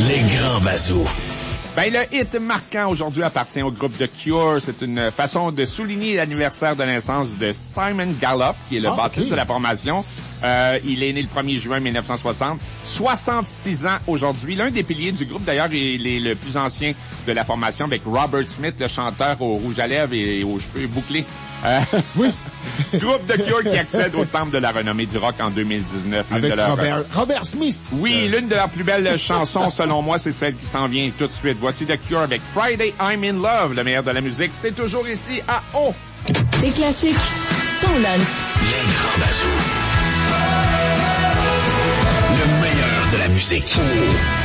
Les grands bazous. Ben, le hit marquant aujourd'hui appartient au groupe The Cure. C'est une façon de souligner l'anniversaire de naissance de Simon Gallup, qui est le bassiste de la formation. Il est né le 1er juin 1960. 66 ans aujourd'hui. L'un des piliers du groupe, d'ailleurs, il est le plus ancien de la formation avec Robert Smith, le chanteur au rouge à lèvres et aux cheveux bouclés. Oui. Groupe The Cure qui accède au temple de la renommée du rock en 2019. Avec Robert Smith. Oui, l'une de leurs plus belles chansons, selon moi, c'est celle qui s'en vient tout de suite. Voici The Cure avec Friday I'm in Love, le meilleur de la musique. C'est toujours ici à O. Des classiques, ton lunch. Les grands bazous. Le meilleur de la musique.